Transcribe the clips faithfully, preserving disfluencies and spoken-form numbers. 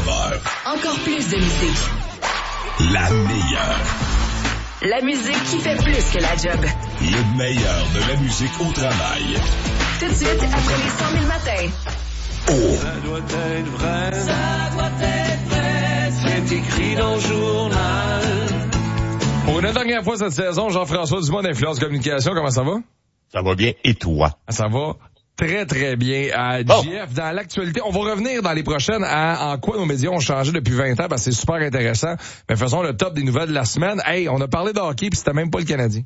neuf heures. Encore plus de musique. La meilleure. La musique qui fait plus que la job. Le meilleur de la musique au travail. Tout de suite, après les cent mille matins. Oh. Ça doit être vrai. Ça doit être vrai. C'est écrit dans le journal. Pour une dernière fois cette saison, Jean-François Dumont d'Influence Communication, comment ça va? Ça va bien. Et toi? Ça va très, très bien. À bon. J F, dans l'actualité, on va revenir dans les prochaines à en quoi nos médias ont changé depuis vingt ans, parce que c'est super intéressant. Mais faisons le top des nouvelles de la semaine. Hey, on a parlé de hockey, puis c'était même pas le Canadien.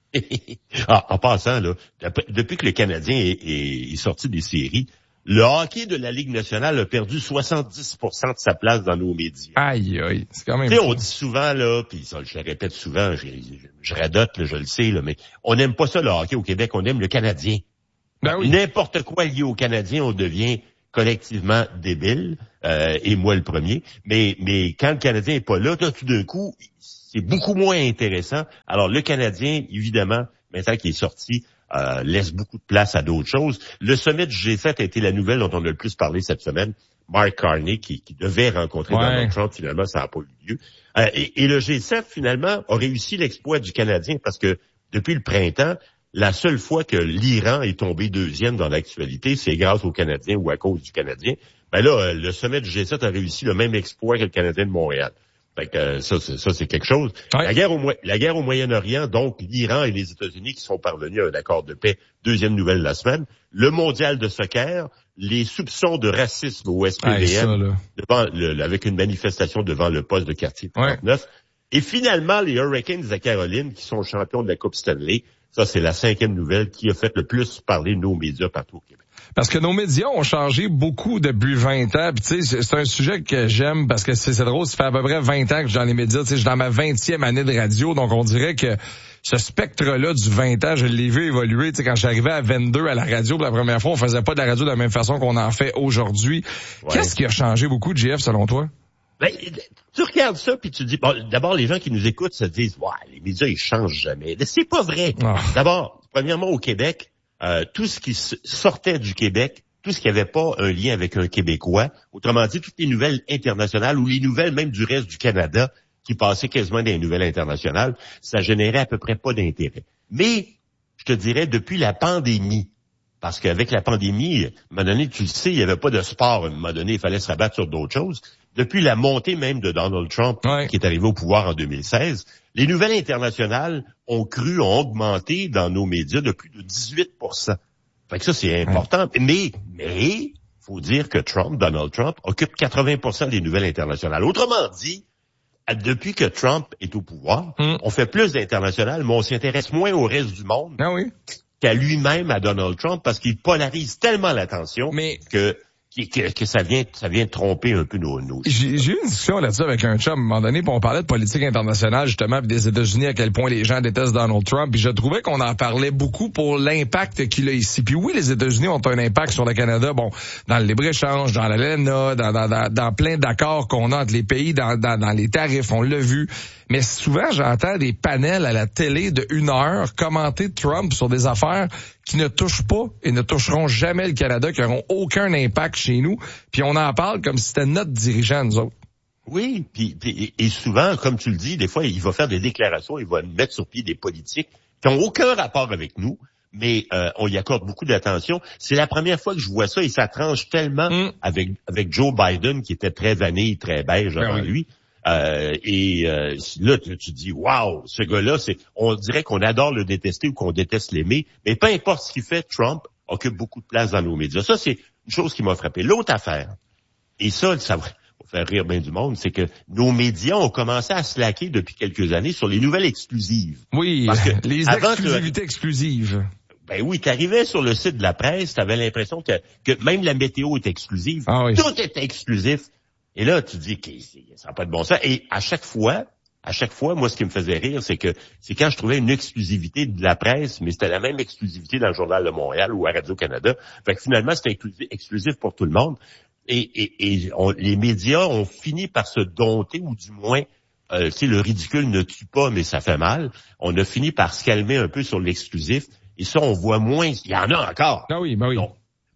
ah, en passant, là, depuis que le Canadien est, est, est sorti des séries, le hockey de la Ligue nationale a perdu soixante-dix pour cent de sa place dans nos médias. Aïe, aïe, c'est quand même... Tu sais, on dit souvent, là, puis ça, je le répète souvent, je, je, je radote, là, je le sais, là, mais on n'aime pas ça, le hockey au Québec, on aime le Canadien. Ben oui. N'importe quoi lié au Canadien, on devient collectivement débile, euh, et moi le premier. Mais, mais quand le Canadien est pas là, là, tout d'un coup, c'est beaucoup moins intéressant. Alors, le Canadien, évidemment, maintenant qu'il est sorti, Euh, laisse beaucoup de place à d'autres choses. Le sommet du G sept a été la nouvelle dont on a le plus parlé cette semaine. Mark Carney, qui, qui devait rencontrer ouais. Donald Trump, finalement, ça n'a pas eu lieu. Euh, et, et le G sept, finalement, a réussi l'exploit du Canadien parce que depuis le printemps, la seule fois que l'Iran est tombé deuxième dans l'actualité, c'est grâce aux Canadiens ou à cause du Canadien. Ben là, le sommet du G sept a réussi le même exploit que le Canadien de Montréal. Fait que euh, ça, c'est, ça, c'est quelque chose. Ouais. La guerre au la guerre au Moyen-Orient, donc l'Iran et les États-Unis qui sont parvenus à un accord de paix. Deuxième nouvelle de la semaine. Le mondial de soccer, les soupçons de racisme au S P V M, ouais, devant le, avec une manifestation devant le poste de quartier trente-neuf. Ouais. Et finalement, les Hurricanes de Caroline qui sont champions de la Coupe Stanley. Ça, c'est la cinquième nouvelle qui a fait le plus parler de nos médias partout au Québec. Parce que nos médias ont changé beaucoup depuis vingt ans. Puis tu sais, c'est un sujet que j'aime parce que c'est, c'est drôle, ça fait à peu près vingt ans que je suis dans les médias. Tu sais, je suis dans ma vingtième année de radio, donc on dirait que ce spectre-là du vingt ans, je l'ai vu évoluer. Tu sais, quand j'arrivais à vingt-deux à la radio pour la première fois, on faisait pas de la radio de la même façon qu'on en fait aujourd'hui. Ouais. Qu'est-ce qui a changé beaucoup, J F, selon toi? Ben, tu regardes ça puis tu dis, bon, d'abord, les gens qui nous écoutent se disent, ouais, les médias, ils changent jamais. C'est pas vrai. Oh. D'abord, premièrement, au Québec, euh, tout ce qui sortait du Québec, tout ce qui n'avait pas un lien avec un Québécois, autrement dit, toutes les nouvelles internationales ou les nouvelles même du reste du Canada qui passaient quasiment dans les nouvelles internationales, ça générait à peu près pas d'intérêt. Mais, je te dirais, depuis la pandémie, parce qu'avec la pandémie, à un moment donné, tu le sais, il n'y avait pas de sport, à un moment donné, il fallait se rabattre sur d'autres choses. Depuis la montée même de Donald Trump, ouais. qui est arrivé au pouvoir en deux mille seize, les nouvelles internationales ont cru, ont augmenté dans nos médias de plus de dix-huit pour cent. Fait que ça, c'est important. Ouais. Mais, mais, faut dire que Trump, Donald Trump, occupe quatre-vingts pour cent des nouvelles internationales. Autrement dit, depuis que Trump est au pouvoir, mm. on fait plus d'internationales, mais on s'intéresse moins au reste du monde ah oui. qu'à lui-même, à Donald Trump, parce qu'il polarise tellement l'attention mais... que... Que, que ça vient ça vient tromper un peu nos... nos... J'ai, j'ai eu une discussion là-dessus avec un chum à un moment donné, puis on parlait de politique internationale, justement, puis des États-Unis, à quel point les gens détestent Donald Trump, puis je trouvais qu'on en parlait beaucoup pour l'impact qu'il a ici. Puis oui, les États-Unis ont un impact sur le Canada, bon, dans le libre-échange, dans l'A L E N A, dans, dans, dans, dans plein d'accords qu'on a entre les pays, dans, dans, dans les tarifs, on l'a vu. Mais souvent, j'entends des panels à la télé de une heure commenter Trump sur des affaires qui ne touchent pas et ne toucheront jamais le Canada, qui n'auront aucun impact chez nous. Puis on en parle comme si c'était notre dirigeant, nous autres. Oui, puis, puis et souvent, comme tu le dis, des fois, il va faire des déclarations, il va mettre sur pied des politiques qui n'ont aucun rapport avec nous, mais euh, on y accorde beaucoup d'attention. C'est la première fois que je vois ça et ça tranche tellement mm. avec avec Joe Biden, qui était très vanille, très beige avant ben oui. lui. Euh, et euh, là, tu, tu dis, waouh, ce gars-là, c'est, on dirait qu'on adore le détester ou qu'on déteste l'aimer, mais peu importe ce qu'il fait, Trump occupe beaucoup de place dans nos médias. Ça, c'est une chose qui m'a frappé. L'autre affaire, et ça, ça va faire rire bien du monde, c'est que nos médias ont commencé à slacker depuis quelques années sur les nouvelles exclusives. Oui, parce que les exclusivités tu... exclusives. Ben oui, t'arrivais sur le site de la presse, t'avais l'impression que, que même la météo est exclusive. Ah oui. Tout était exclusif. Et là, tu dis que ça n'a pas de bon sens. Et à chaque fois, à chaque fois, moi, ce qui me faisait rire, c'est que c'est quand je trouvais une exclusivité de la presse, mais c'était la même exclusivité dans le Journal de Montréal ou à Radio-Canada. Fait que finalement, c'était exclusif pour tout le monde. Et, et, et on, les médias ont fini par se dompter, ou du moins, euh, tu sais, le ridicule ne tue pas, mais ça fait mal. On a fini par se calmer un peu sur l'exclusif. Et ça, on voit moins. Il y en a encore. Ah oui, ben oui. Donc,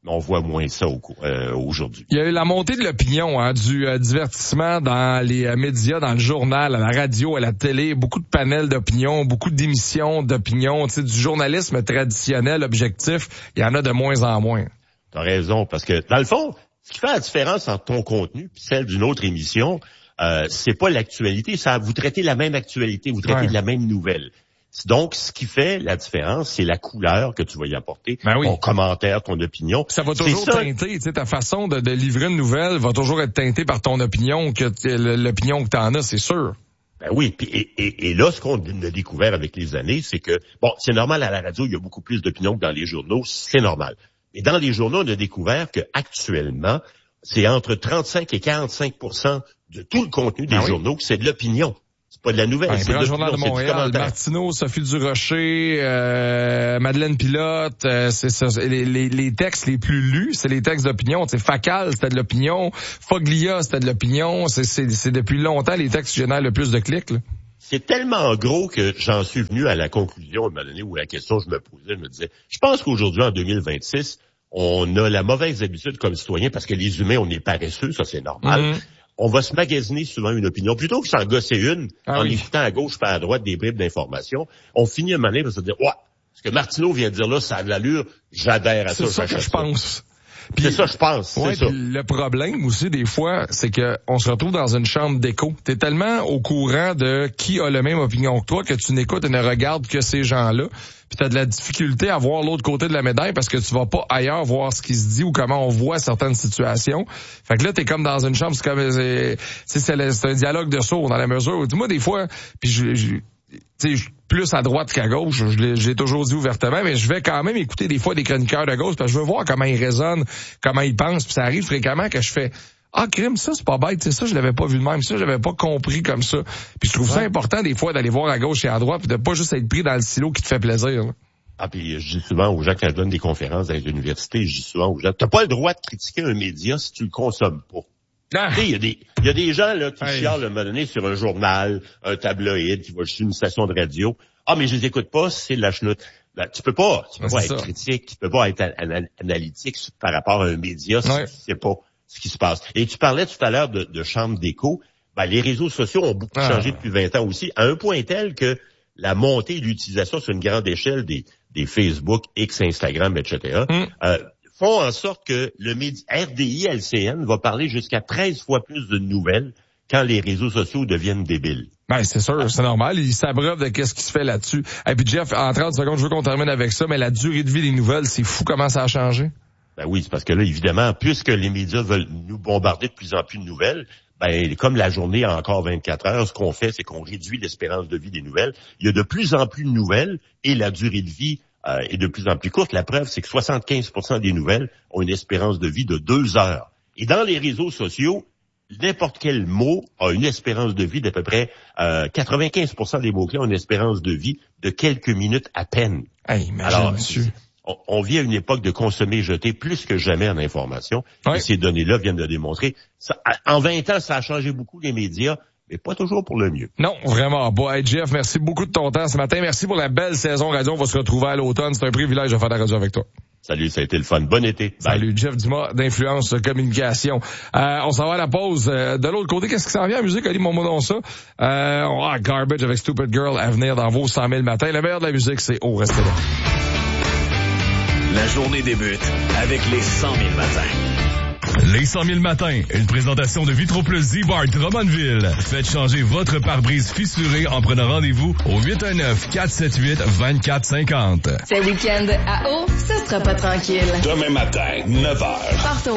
mais on voit moins ça au, euh, aujourd'hui. Il y a eu la montée de l'opinion, hein, du euh, divertissement dans les euh, médias, dans le journal, à la radio, à la télé, beaucoup de panels d'opinion, beaucoup d'émissions d'opinion, tu sais, du journalisme traditionnel, objectif, il y en a de moins en moins. T'as raison, parce que dans le fond, ce qui fait la différence entre ton contenu et celle d'une autre émission, euh, c'est pas l'actualité, ça vous traitez la même actualité, vous traitez ouais. de la même nouvelle. Donc, ce qui fait la différence, c'est la couleur que tu vas y apporter, ben oui. ton commentaire, ton opinion. Ça va toujours ça. teinter, tu sais, ta façon de, de livrer une nouvelle va toujours être teintée par ton opinion, que l'opinion que t'en as, c'est sûr. Ben oui, puis et, et, et là, ce qu'on a découvert avec les années, c'est que, bon, c'est normal à la radio, il y a beaucoup plus d'opinions que dans les journaux, c'est normal. Mais dans les journaux, on a découvert que actuellement, c'est entre trente-cinq et quarante-cinq pour cent de tout le contenu des ah oui. journaux, c'est de l'opinion. C'est pas de la nouvelle. Ouais, c'est le Journal de Montréal, Martineau, Sophie Durocher, euh, Madeleine Pilote, euh, c'est ça, les, les, les textes les plus lus, c'est les textes d'opinion. C'est Facal, c'était de l'opinion. Foglia, c'était de l'opinion. C'est, c'est, c'est depuis longtemps les textes qui génèrent le plus de clics, là. C'est tellement gros que j'en suis venu à la conclusion, à un moment donné, où la question que je me posais, je me disais, je pense qu'aujourd'hui, en deux mille vingt-six, on a la mauvaise habitude comme citoyen, parce que les humains, on est paresseux, ça c'est normal. Mm-hmm. On va se magasiner souvent une opinion. Plutôt que s'en gosser une, ah en oui. écoutant à gauche pas à droite des bribes d'informations, on finit un moment donné par se dire, ouais, ce que Martineau vient de dire là, ça a de l'allure, j'adhère à ça. C'est ça que je pense. Puis, c'est ça, je pense. Ouais, c'est ça. Le problème aussi, des fois, c'est que on se retrouve dans une chambre d'écho. T'es tellement au courant de qui a la même opinion que toi que tu n'écoutes et ne regardes que ces gens-là. Puis t'as de la difficulté à voir l'autre côté de la médaille parce que tu vas pas ailleurs voir ce qui se dit ou comment on voit certaines situations. Fait que là, t'es comme dans une chambre, c'est comme, c'est, c'est, c'est un dialogue de sourds dans la mesure où, moi, des fois, puis je, je tu sais, plus à droite qu'à gauche, je l'ai, je l'ai toujours dit ouvertement, mais je vais quand même écouter des fois des chroniqueurs de gauche parce que je veux voir comment ils raisonnent, comment ils pensent, puis ça arrive fréquemment que je fais ah crime, ça c'est pas bête, c'est ça je l'avais pas vu de même, ça je l'avais pas compris comme ça. Puis je trouve ouais. ça important des fois d'aller voir à gauche et à droite, puis de pas juste être pris dans le silo qui te fait plaisir. Là. Ah puis je dis souvent aux gens quand je donne des conférences dans les universités, je dis souvent aux gens, t'as pas le droit de critiquer un média si tu le consommes pas. Ah. Tu sais, il y a des, il y a des gens, là, qui hey. chialent, à un moment donné, sur un journal, un tabloïd, qui va sur une station de radio. Ah, mais je les écoute pas, c'est de la chenoute. Ben, tu peux pas, tu peux ouais, pas être ça. critique, tu peux pas être an- analytique par rapport à un média si ouais. tu sais pas ce qui se passe. Et tu parlais tout à l'heure de, de chambre d'écho. Ben, les réseaux sociaux ont beaucoup ah. changé depuis vingt ans aussi, à un point tel que la montée et l'utilisation sur une grande échelle des, des Facebook, X, Instagram, et cetera, mm. euh, font en sorte que le médi- R D I L C N va parler jusqu'à treize fois plus de nouvelles quand les réseaux sociaux deviennent débiles. Ben, c'est sûr, c'est normal. Ils s'abreuvent de qu'est-ce qui se fait là-dessus. Et puis, Jeff, en trente secondes, je veux qu'on termine avec ça, mais la durée de vie des nouvelles, c'est fou comment ça a changé. Ben oui, c'est parce que là, évidemment, puisque les médias veulent nous bombarder de plus en plus de nouvelles, ben, comme la journée a encore vingt-quatre heures, ce qu'on fait, c'est qu'on réduit l'espérance de vie des nouvelles. Il y a de plus en plus de nouvelles et la durée de vie Euh, est de plus en plus courte. La preuve, c'est que soixante-quinze pour cent des nouvelles ont une espérance de vie de deux heures. Et dans les réseaux sociaux, n'importe quel mot a une espérance de vie d'à peu près euh, quatre-vingt-quinze pour cent des mots-clés ont une espérance de vie de quelques minutes à peine. Hey, imagine, Alors, monsieur. On, on vit à une époque de consommer et jeter plus que jamais en information. Ouais. Et ces données-là viennent de démontrer. Ça, en vingt ans, ça a changé beaucoup les médias. Mais pas toujours pour le mieux. Non, vraiment pas. Hey Jeff, merci beaucoup de ton temps ce matin. Merci pour la belle saison radio. On va se retrouver à l'automne. C'est un privilège de faire de la radio avec toi. Salut, ça a été le fun. Bon été. Bye. Salut, Jeff Dumas d'Influence Communication. Euh, on s'en va à la pause. Euh, de l'autre côté, qu'est-ce qui s'en vient en musique? Ali, mon mot dans ça. Euh, on a Garbage avec Stupid Girl à venir dans vos cent mille matins. Le meilleur de la musique, c'est au restez là. La journée débute avec les cent mille matins. Les cent mille matins, une présentation de Vitro Plus Z-Bar Drummondville. Faites changer votre pare-brise fissuré en prenant rendez-vous au huit un neuf, quatre sept huit, deux quatre cinq zéro. Ce week-end à eau, ce sera pas tranquille. Demain matin, neuf heures. Partons